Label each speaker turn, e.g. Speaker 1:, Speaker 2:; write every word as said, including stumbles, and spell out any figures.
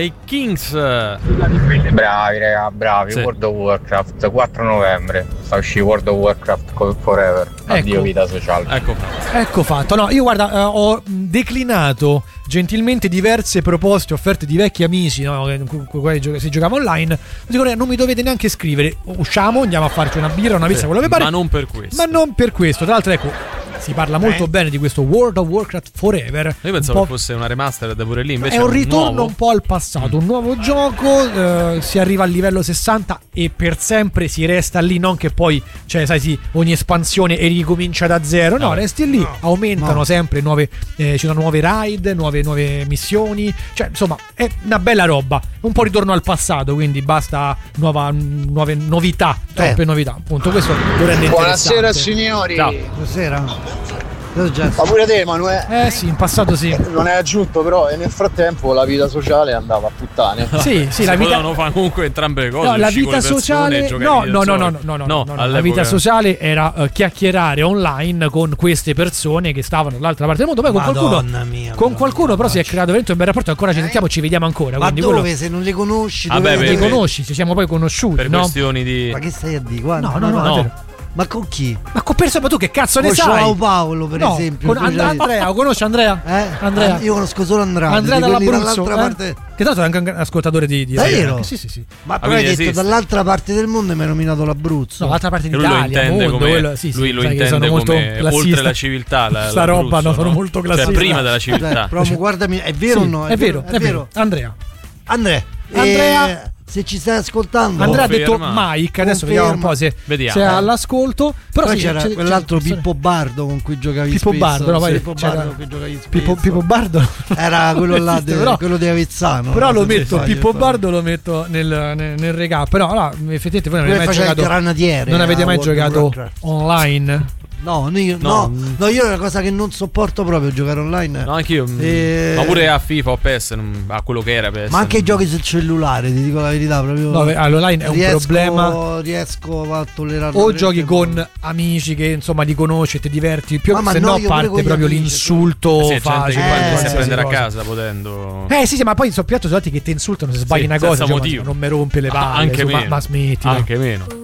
Speaker 1: i Kings.
Speaker 2: Bravi raga, bravi. Sì. World of Warcraft, quattro novembre sta uscendo World of Warcraft Forever. Addio ecco. Vita sociale.
Speaker 1: Ecco fatto.
Speaker 3: Ecco fatto. No, io guarda, uh, ho declinato gentilmente diverse proposte offerte di vecchi amici, no, con cui si giocava online. Dico, non mi dovete neanche scrivere, usciamo, andiamo a farci una birra, una pizza, sì, quello che pare.
Speaker 1: Ma non per questo.
Speaker 3: Ma non per questo. Tra l'altro, ecco, si parla molto eh. bene di questo World of Warcraft Forever.
Speaker 1: Io pensavo che fosse una remastered pure lì, invece
Speaker 3: è un ritorno
Speaker 1: nuovo.
Speaker 3: un po' al passato, un nuovo gioco, eh, si arriva al livello sessanta e per sempre si resta lì, non che poi, cioè, sai, sì, ogni espansione e ricomincia da zero, no, no resti lì, no, aumentano no. sempre nuove, eh, ci sono nuove raid, nuove, nuove missioni, cioè insomma è una bella roba, un po' ritorno al passato, quindi basta nuova, nuove novità, troppe eh. novità, appunto, questo lo rende interessante.
Speaker 4: Buonasera signori.
Speaker 3: Ciao.
Speaker 4: Buonasera. Ma pure te, Emanuele?
Speaker 3: Eh sì, in passato sì.
Speaker 4: Non è aggiunto, però, e nel frattempo la vita sociale andava a puttane.
Speaker 3: Sì, sì, la vita
Speaker 1: non fa comunque entrambe le cose.
Speaker 3: No, la vita sociale no, no, no, no, no, no, no, no, la vita sociale era uh, chiacchierare online con queste persone che stavano dall'altra parte del mondo. Poi con
Speaker 5: Madonna
Speaker 3: qualcuno
Speaker 5: mia,
Speaker 3: con qualcuno però si è creato veramente un bel rapporto, ancora ci sentiamo, ci vediamo ancora.
Speaker 5: Ma
Speaker 3: dove
Speaker 5: quello... se non li conosci?
Speaker 1: Vabbè,
Speaker 3: non li conosci, ci siamo poi conosciuti,
Speaker 1: per
Speaker 3: no?
Speaker 1: questioni di
Speaker 5: Ma che stai a dire? Guarda,
Speaker 3: no, no, no, no. no.
Speaker 5: Ma con chi?
Speaker 3: Ma con persone, ma tu che cazzo ne
Speaker 5: con
Speaker 3: sai?
Speaker 5: Ciao Paolo, per
Speaker 3: no,
Speaker 5: esempio.
Speaker 3: Con And- Andrea, conosci Andrea?
Speaker 5: Eh?
Speaker 3: Andrea.
Speaker 5: Io conosco solo Andrea.
Speaker 3: Andrea dall'Abruzzo, eh?
Speaker 5: parte...
Speaker 3: che tra l'altro è anche un ascoltatore di, di
Speaker 5: Davvero?
Speaker 3: Sì, sì, sì.
Speaker 5: Ma però hai detto
Speaker 1: esiste.
Speaker 5: dall'altra parte del mondo e mi hai nominato l'Abruzzo.
Speaker 3: No, l'altra parte
Speaker 1: lui
Speaker 3: d'Italia,
Speaker 1: lo
Speaker 3: mondo,
Speaker 1: come,
Speaker 3: quello, sì, sì,
Speaker 1: lui lo
Speaker 3: sai
Speaker 1: intende
Speaker 3: sono molto
Speaker 1: come oltre la civiltà, la,
Speaker 3: sta roba, no, sono
Speaker 1: no?
Speaker 3: molto classista.
Speaker 1: Cioè prima della civiltà.
Speaker 5: Beh, promo, guardami, è vero
Speaker 3: sì,
Speaker 5: o no?
Speaker 3: È, è vero, vero, è vero. Andrea.
Speaker 5: Andrea.
Speaker 3: Andrea
Speaker 5: eh, se ci stai ascoltando,
Speaker 3: Andrea ha detto
Speaker 1: Conferma.
Speaker 3: Mike, adesso
Speaker 5: Conferma.
Speaker 3: vediamo un po' se,
Speaker 1: Vediamo.
Speaker 3: se è all'ascolto. Però
Speaker 5: poi
Speaker 3: sì,
Speaker 5: c'era
Speaker 3: c'è,
Speaker 5: quell'altro
Speaker 3: c'è,
Speaker 5: Pippo Bardo con cui giocavi
Speaker 3: Pippo
Speaker 5: spesso.
Speaker 3: Bardo, no, poi
Speaker 5: Pippo
Speaker 3: c'era
Speaker 5: Bardo con cui giocavi spesso.
Speaker 3: Pippo, Pippo Bardo
Speaker 5: era quello là,
Speaker 3: esiste,
Speaker 5: de,
Speaker 3: però,
Speaker 5: quello di Avezzano.
Speaker 3: però lo metto
Speaker 5: fai,
Speaker 3: Pippo
Speaker 5: fai.
Speaker 3: Bardo lo metto nel, nel, nel regà. Però allora, effettivamente voi non avete mai giocato,
Speaker 5: granadiere,
Speaker 3: non avete mai giocato
Speaker 5: Warcraft.
Speaker 3: online?
Speaker 5: No, io,
Speaker 1: no.
Speaker 5: no, no, io è una cosa che non sopporto proprio giocare online.
Speaker 1: No, anch'io.
Speaker 5: E...
Speaker 1: Ma pure a FIFA o P E S, a quello che era P E S.
Speaker 5: Ma anche i giochi sul cellulare, ti dico la verità, proprio.
Speaker 3: No, all'online è un
Speaker 5: riesco,
Speaker 3: problema.
Speaker 5: Riesco a tollerare.
Speaker 3: O giochi con amici che insomma li conosci e ti diverti più,
Speaker 5: ma
Speaker 3: se
Speaker 5: no,
Speaker 3: no parte proprio
Speaker 5: amici,
Speaker 3: l'insulto.
Speaker 1: Eh sì,
Speaker 3: facile,
Speaker 1: gente che
Speaker 5: eh,
Speaker 1: si
Speaker 5: sì,
Speaker 1: prendere a
Speaker 3: cosa.
Speaker 1: casa potendo.
Speaker 3: Eh sì, sì, ma poi sono piatto soltanto che ti insultano se sbagli
Speaker 1: Sì,
Speaker 3: una cosa,
Speaker 1: senza
Speaker 3: cioè,
Speaker 1: motivo.
Speaker 3: ma non mi rompe le palle,
Speaker 1: Ah, anche
Speaker 3: su,
Speaker 1: meno.
Speaker 3: ma, ma smetti.
Speaker 1: Anche meno.